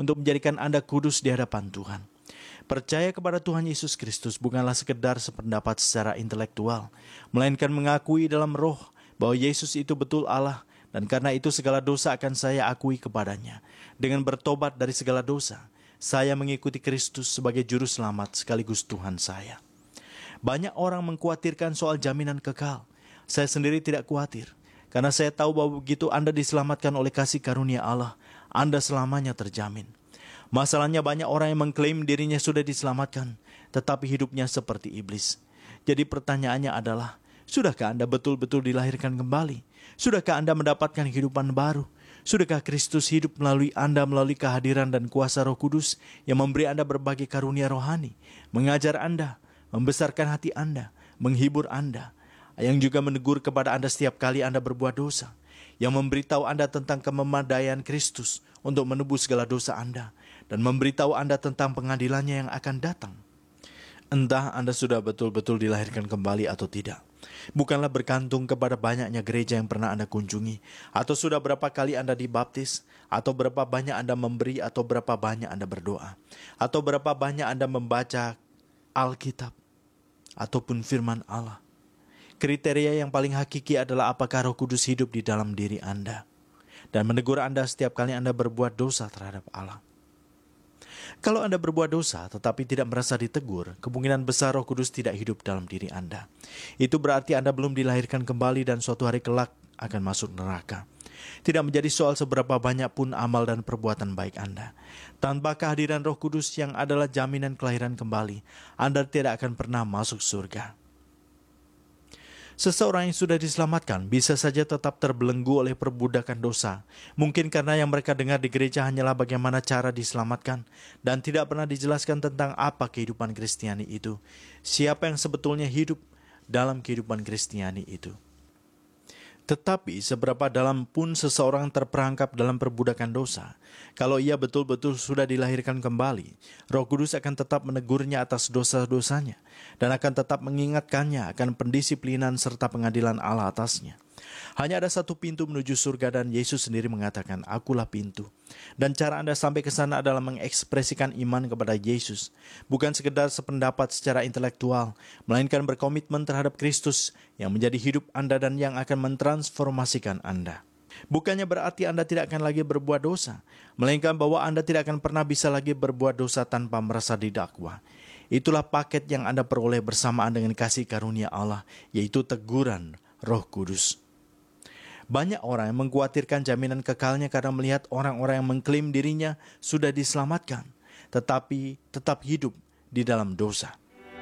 untuk menjadikan Anda kudus di hadapan Tuhan. Percaya kepada Tuhan Yesus Kristus bukanlah sekedar sependapat secara intelektual, melainkan mengakui dalam roh bahwa Yesus itu betul Allah, dan karena itu segala dosa akan saya akui kepadanya. Dengan bertobat dari segala dosa, saya mengikuti Kristus sebagai juru selamat sekaligus Tuhan saya. Banyak orang mengkhawatirkan soal jaminan kekal. Saya sendiri tidak khawatir, karena saya tahu bahwa begitu Anda diselamatkan oleh kasih karunia Allah, Anda selamanya terjamin. Masalahnya banyak orang yang mengklaim dirinya sudah diselamatkan, tetapi hidupnya seperti iblis. Jadi pertanyaannya adalah, sudahkah Anda betul-betul dilahirkan kembali? Sudahkah Anda mendapatkan kehidupan baru? Sudahkah Kristus hidup melalui Anda melalui kehadiran dan kuasa Roh Kudus yang memberi Anda berbagai karunia rohani, mengajar Anda, membesarkan hati Anda, menghibur Anda, yang juga menegur kepada Anda setiap kali Anda berbuat dosa, yang memberitahu Anda tentang kememadaian Kristus untuk menebus segala dosa Anda, dan memberitahu Anda tentang pengadilannya yang akan datang. Entah Anda sudah betul-betul dilahirkan kembali atau tidak, bukanlah bergantung kepada banyaknya gereja yang pernah Anda kunjungi, atau sudah berapa kali Anda dibaptis, atau berapa banyak Anda memberi, atau berapa banyak Anda berdoa, atau berapa banyak Anda membaca Alkitab, ataupun firman Allah. Kriteria yang paling hakiki adalah apakah Roh Kudus hidup di dalam diri Anda dan menegur Anda setiap kali Anda berbuat dosa terhadap Allah. Kalau Anda berbuat dosa tetapi tidak merasa ditegur, kemungkinan besar Roh Kudus tidak hidup dalam diri Anda. Itu berarti Anda belum dilahirkan kembali dan suatu hari kelak akan masuk neraka. Tidak menjadi soal seberapa banyak pun amal dan perbuatan baik Anda. Tanpa kehadiran Roh Kudus yang adalah jaminan kelahiran kembali, Anda tidak akan pernah masuk surga. Seseorang yang sudah diselamatkan bisa saja tetap terbelenggu oleh perbudakan dosa. Mungkin karena yang mereka dengar di gereja hanyalah bagaimana cara diselamatkan, dan tidak pernah dijelaskan tentang apa kehidupan Kristiani itu. Siapa yang sebetulnya hidup dalam kehidupan Kristiani itu. Tetapi seberapa dalam pun seseorang terperangkap dalam perbudakan dosa, kalau ia betul-betul sudah dilahirkan kembali, Roh Kudus akan tetap menegurnya atas dosa-dosanya dan akan tetap mengingatkannya akan pendisiplinan serta pengadilan Allah atasnya. Hanya ada satu pintu menuju surga dan Yesus sendiri mengatakan, "Akulah pintu." Dan cara Anda sampai ke sana adalah mengekspresikan iman kepada Yesus, bukan sekedar sependapat secara intelektual, melainkan berkomitmen terhadap Kristus yang menjadi hidup Anda dan yang akan mentransformasikan Anda. Bukannya berarti Anda tidak akan lagi berbuat dosa, melainkan bahwa Anda tidak akan pernah bisa lagi berbuat dosa tanpa merasa didakwa. Itulah paket yang Anda peroleh bersamaan dengan kasih karunia Allah, yaitu teguran Roh Kudus. Banyak orang yang mengkhawatirkan jaminan kekalnya karena melihat orang-orang yang mengklaim dirinya sudah diselamatkan, tetapi tetap hidup di dalam dosa.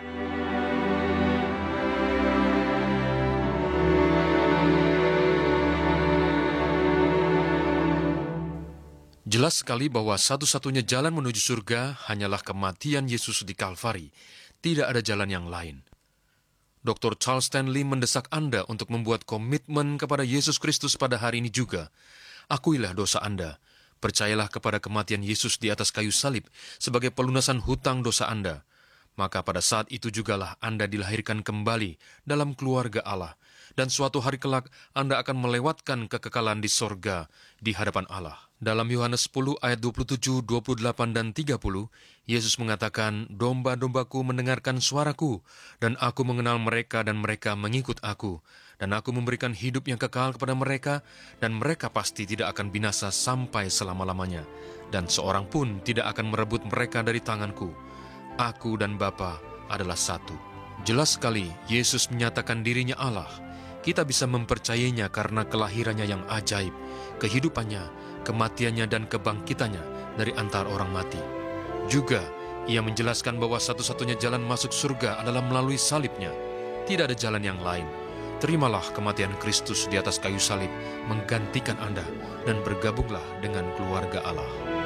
Jelas sekali bahwa satu-satunya jalan menuju surga hanyalah kematian Yesus di Kalvari. Tidak ada jalan yang lain. Dr. Charles Stanley mendesak Anda untuk membuat komitmen kepada Yesus Kristus pada hari ini juga. Akuilah dosa Anda. Percayalah kepada kematian Yesus di atas kayu salib sebagai pelunasan hutang dosa Anda. Maka pada saat itu jugalah Anda dilahirkan kembali dalam keluarga Allah. Dan suatu hari kelak Anda akan melewatkan kekekalan di sorga di hadapan Allah. Dalam Yohanes 10 ayat 27, 28, dan 30, Yesus mengatakan, "Domba-dombaku mendengarkan suaraku, dan aku mengenal mereka dan mereka mengikut aku. Dan aku memberikan hidup yang kekal kepada mereka, dan mereka pasti tidak akan binasa sampai selama-lamanya. Dan seorang pun tidak akan merebut mereka dari tanganku. Aku dan Bapa adalah satu." Jelas sekali, Yesus menyatakan dirinya Allah. Kita bisa mempercayainya karena kelahirannya yang ajaib, kehidupannya, kematiannya, dan kebangkitannya dari antara orang mati. Juga, ia menjelaskan bahwa satu-satunya jalan masuk surga adalah melalui salibnya. Tidak ada jalan yang lain. Terimalah kematian Kristus di atas kayu salib, menggantikan Anda, dan bergabunglah dengan keluarga Allah.